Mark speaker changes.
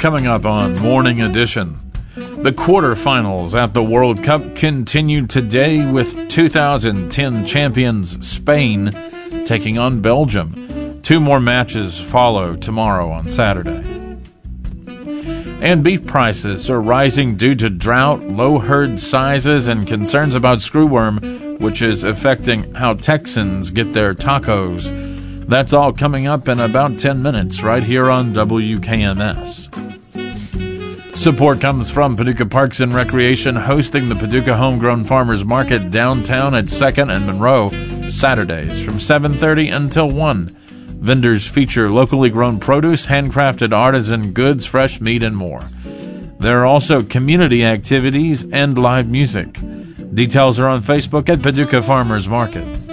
Speaker 1: Coming up on Morning Edition, the quarterfinals at the World Cup continued today with 2010 champions Spain taking on Belgium. 2 more matches follow tomorrow on Saturday. And beef prices are rising due to drought, low herd sizes, and concerns about screwworm, which is affecting how Texans get their tacos. That's all coming up in about 10 minutes right here on WKMS. Support comes from Paducah Parks and Recreation, hosting the Paducah Homegrown Farmers Market downtown at 2nd and Monroe, Saturdays from 7:30 until 1. Vendors feature locally grown produce, handcrafted artisan goods, fresh meat, and more. There are also community activities and live music. Details are on Facebook at Paducah Farmers Market.